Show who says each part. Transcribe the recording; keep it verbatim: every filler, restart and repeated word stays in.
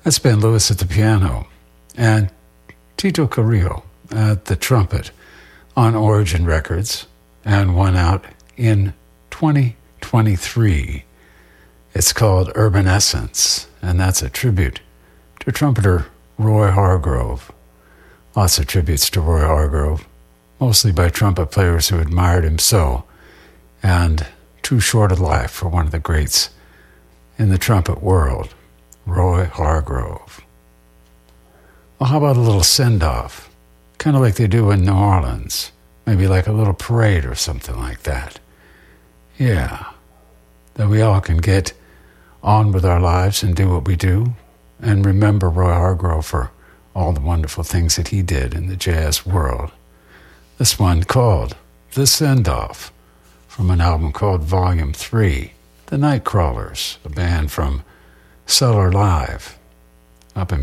Speaker 1: That's Ben Lewis at the piano and Tito Carrillo at the trumpet on Origin Records, and one out in twenty twenty-three. It's called Urban Essence, and that's a tribute to trumpeter Roy Hargrove. Lots of tributes to Roy Hargrove, mostly by trumpet players who admired him so, and too short a life for one of the greats in the trumpet world, Roy Hargrove. Well, how about a little send-off? Kind of like they do in New Orleans. Maybe like a little parade or something like that. Yeah, that we all can get on with our lives and do what we do, and remember Roy Hargrove for all the wonderful things that he did in the jazz world. This one called The Send-Off, from an album called Volume three, The Nightcrawlers, a band from Cellar Live up in